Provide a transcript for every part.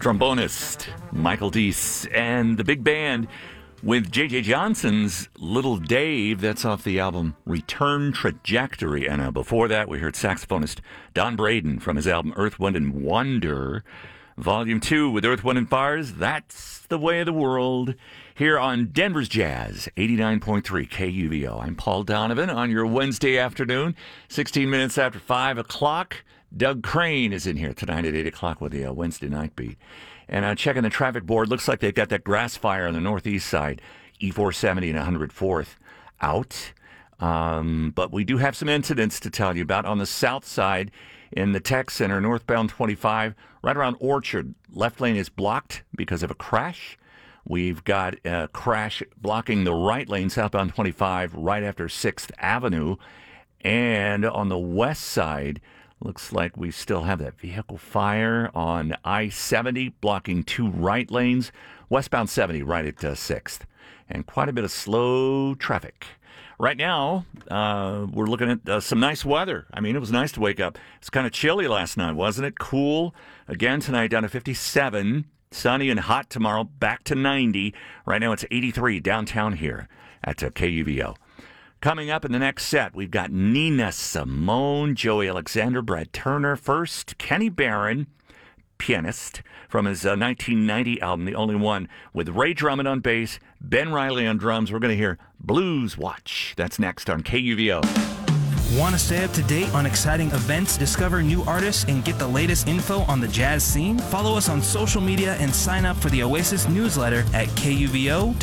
trombonist Michael Deese and the big band with J.J. Johnson's Little Dave. That's off the album Return Trajectory. And before that, we heard saxophonist Don Braden from his album Earth, Wind, and Wonder, Volume 2 with Earth, Wind, and Fire's That's the Way of the World, here on Denver's Jazz, 89.3 KUVO. I'm Paul Donovan on your Wednesday afternoon, 16 minutes after 5 o'clock. Doug Crane is in here tonight at 8 o'clock with the Wednesday night beat. And checking the traffic board, looks like they've got that grass fire on the northeast side, E470 and 104th out. But we do have some incidents to tell you about on the south side in the tech center, northbound 25, right around Orchard. Left lane is blocked because of a crash. We've got a crash blocking the right lane, southbound 25, right after 6th Avenue. And on the west side, looks like we still have that vehicle fire on I-70, blocking 2 right lanes, westbound 70 right at 6th. And quite a bit of slow traffic. Right now, we're looking at some nice weather. I mean, it was nice to wake up. It's kind of chilly last night, wasn't it? Cool. Again tonight, down to 57. Sunny and hot tomorrow, back to 90. Right now, it's 83 downtown here at KUVO. Coming up in the next set, we've got Nina Simone, Joey Alexander, Brad Turner. First, Kenny Barron, pianist, from his 1990 album, The Only One, with Ray Drummond on bass, Ben Riley on drums. We're going to hear Blues Watch. That's next on KUVO. Want to stay up to date on exciting events, discover new artists, and get the latest info on the jazz scene? Follow us on social media and sign up for the Oasis newsletter at kuvo.org.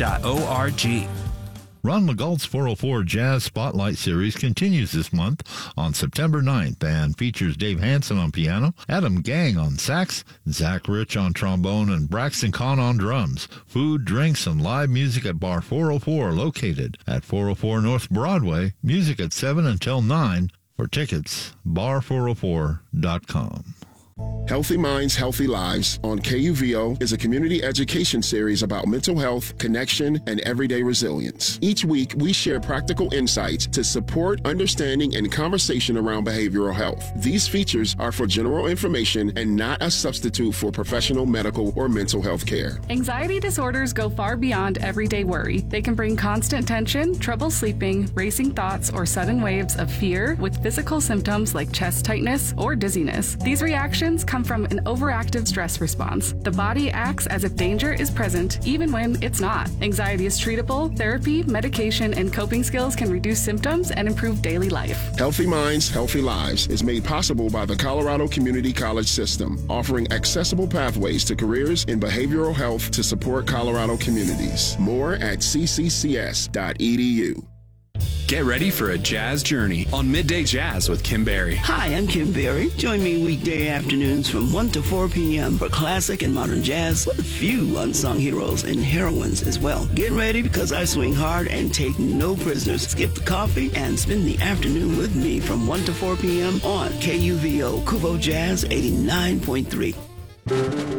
Ron McGault's 404 Jazz Spotlight Series continues this month on September 9th and features Dave Hansen on piano, Adam Gang on sax, Zach Rich on trombone, and Braxton Kahn on drums. Food, drinks, and live music at Bar 404, located at 404 North Broadway. Music at 7 until 9. For tickets, bar404.com. Healthy Minds, Healthy Lives on KUVO is a community education series about mental health, connection, and everyday resilience. Each week, we share practical insights to support understanding and conversation around behavioral health. These features are for general information and not a substitute for professional medical or mental health care. Anxiety disorders go far beyond everyday worry. They can bring constant tension, trouble sleeping, racing thoughts, or sudden waves of fear with physical symptoms like chest tightness or dizziness. These reactions come from an overactive stress response. The body acts as if danger is present even when it's not. Anxiety is treatable. Therapy, medication, and coping skills can reduce symptoms and improve daily life. Healthy Minds, Healthy Lives is made possible by the Colorado Community College System, offering accessible pathways to careers in behavioral health to support Colorado communities. More at cccs.edu. Get ready for a jazz journey on Midday Jazz with Kim Berry. Hi, I'm Kim Berry. Join me weekday afternoons from 1 to 4 p.m. for classic and modern jazz with a few unsung heroes and heroines as well. Get ready because I swing hard and take no prisoners. Skip the coffee and spend the afternoon with me from 1 to 4 p.m. on KUVO Kuvo Jazz 89.3.